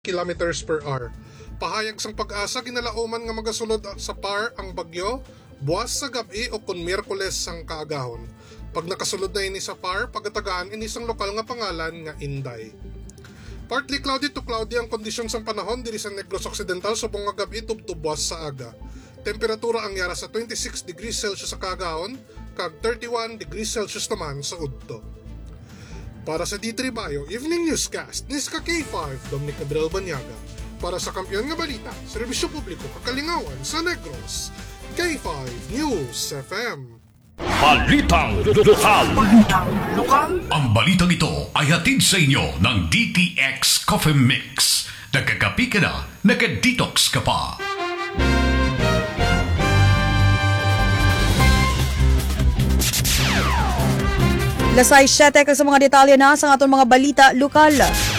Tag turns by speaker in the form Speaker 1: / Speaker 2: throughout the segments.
Speaker 1: kilometers per hour. Pahayag sang pag-asa ginalauman nga magasulod sa par ang bagyo, buwas sa gabi o kun Miyerkules sang kaagahon. Pag nakasulod na ini sa par, pagatagaan ini sang lokal nga pangalan nga Inday. Partly cloudy to cloudy ang kondisyon sang panahon diri sa Negros Occidental subong nga gabi tubtubwas sa aga. Temperatura ang yara sa 26 degrees Celsius sa kaagahon kag 31 degrees Celsius naman sa udto. Para sa D3 Bayo Evening Newscast, Niska K5, Dominic Adrel Banyaga. Para sa kampiyon nga balita, serbisyo publiko kakalingawan sa Negros, K5 News FM.
Speaker 2: Balitang lokal. Ang balitang ito ay hatid sa inyo ng DTX Coffee Mix. Nagkakapi ka na, nagka-detox ka pa.
Speaker 3: Lasay 7 kag sa mga detalye na sa aton mga balita lokal.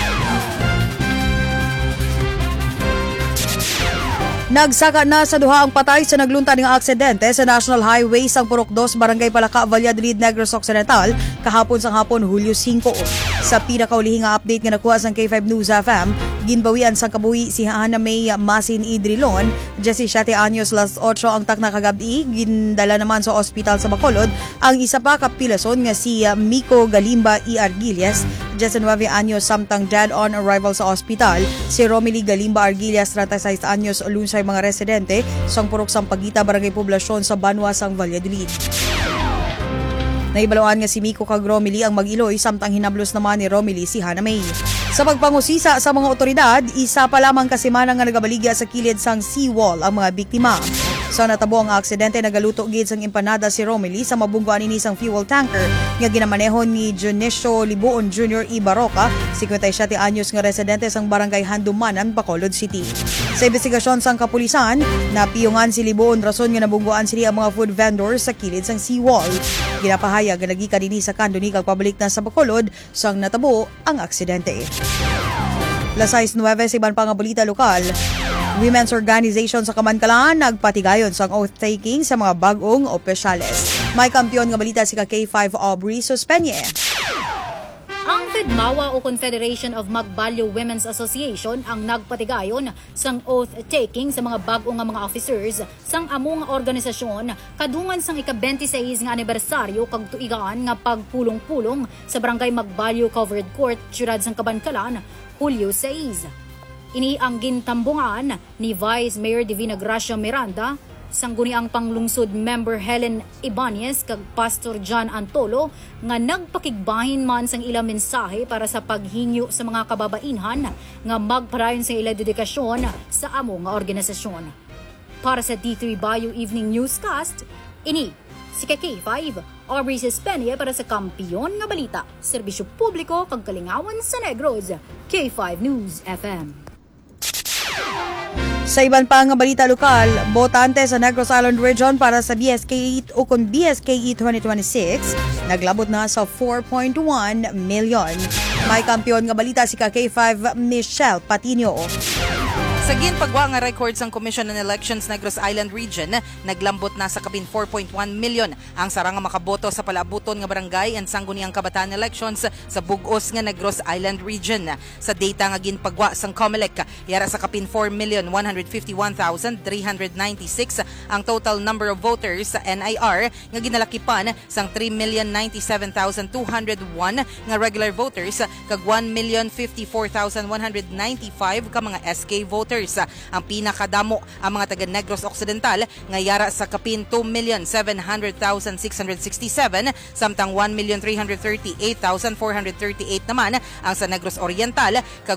Speaker 3: Nagsaka na sa duha ang patay sa naglunta ng aksidente sa National Highway sang Purok 2, Barangay Palaka, Valladolid, Negros Occidental, kahapon sang hapon Hulyo 5. Sa pinakaulihing update nga nakuha sang K5 News FM, ginbawian sang kabuhi si Hana May Masin Idrilon, 17 anyos las 8 ang takna kagabi, gindala naman sa ospital sa Bacolod ang isa pa kapilason nga si Miko Galimba E. Argilias, 19 anyos samtang dead on arrival sa ospital, si Romily Galimba Argilias, 36 anyos lunsay mga residente sang Purok Sampagita, Barangay Poblasyon sa Banwa sang Valladolid. Naibaloan nga si Miko kag Romily ang mag-iloy samtang hinablos naman ni Romily si Hana May. Sa pagpangusisa sa mga otoridad, isa pa lamang kasimana nga nagabaligya sa kilid sang seawall ang mga biktima. Sa natabo ang aksidente, nagaluto gid sang empanada si Romily sa mabungguan ini sang fuel tanker nga ginamanehon ni Junicio Libuon Jr. E. Baroka, 57 anyos nga residente sang Barangay Handumanan, Bacolod City. Sa investigasyon sang kapulisan, napiyungan si Libuon rason nga nabungguan sila ang mga food vendors sa kilid sang seawall. Ginapahayag nga nagika dinhi sa kandoni kag pabalik na sa Bacolod sang natabo ang aksidente. Lasay 9 sa iban pang balita lokal. Women's Organization sa Kamankalan nagpatigayon sang oath-taking sa mga bagong opisyales. May kampiyon nga balita si K5 Aubrey Suspenye.
Speaker 4: Ang FEDMAWA o Confederation of Magbalyo Women's Association ang nagpatigayon sang oath-taking sa mga bagong nga mga officers sang among organisasyon kadungan sang ika-26 nga anibersaryo kag tuigaan nga pagpulong-pulong sa Barangay Magbalyo Covered Court, siyudad sang Kabankalan, Hulyo 6. Ini ang gintambungan ni Vice Mayor Divina Gracia Miranda, sangguniang panglungsod member Helen Ibanez kag Pastor John Antolo nga nagpakigbahin man sang ilang mensahe para sa paghingyo sa mga kababainhan nga magpadayon sa ilang dedikasyon sa amo nga organisasyon. Para sa D3 Bayo Evening Newscast, ini si K5 Aubrey Suspenye para sa kampiyon nga balita, serbisyo publiko kag kalingawan sa Negros, K5 News FM.
Speaker 3: Sa iban pa nga balita lokal, botante sa Negros Island Region para sa BSKE o kung BSKE 2026, naglabot na sa 4.1 million. May kampiyon nga balita si K5 Michelle Patino.
Speaker 5: Sa ginpagwa nga records ang Commission on Elections Negros Island Region, naglambot na sa kapin 4.1 million ang sarang nga makaboto sa palaabuton nga barangay and sangguniang kabataan elections sa bugos nga Negros Island Region. Sa data nga ginpagwa sang COMELEC, yara sa kapin 4,151,396 ang total number of voters sa NIR nga ginalakipan sang 3,097,201 nga regular voters kag 1,054,195 ka mga SK voters. Ang pinakadamo ang mga taga Negros Occidental nga yara sa kapin 2,700,667 samtang 1,338,438 naman ang sa Negros Oriental kag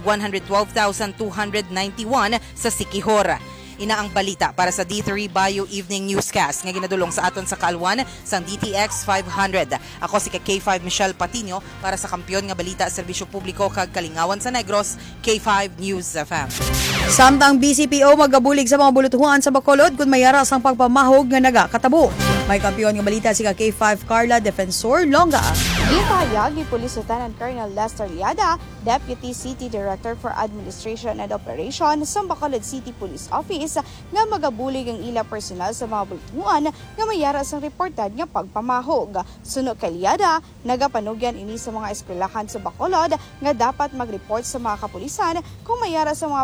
Speaker 5: 112,291 sa Siquijor. Ina ang balita para sa D3 Bayo Evening Newscast nga ginadulong sa aton sa Kalwan sang DTX 500. Ako si K5 Michelle Patino para sa kampiyon nga balita, serbisyo publiko kag kalingawan sa Negros, K5 News FM.
Speaker 3: Samtang BCPO magabulig sa mga bulutuhan sa Bacolod kung mayara sang pagpamahog nga nagakatabo. May kampiyon nga balita si K5 Carla Defensor Longa.
Speaker 6: Gipahayag ni Police Lieutenant Colonel Lester Liada, Deputy City Director for Administration and Operation sa Bacolod City Police Office, nga magabulig ang ila personal sa mga bultungan nga mayara sa reportad nga pagpamahog. Suno kay Liada, nagapanugyan ini sa mga eskwelahan sa Bacolod nga dapat mag-report sa mga kapulisan kung mayara sa mga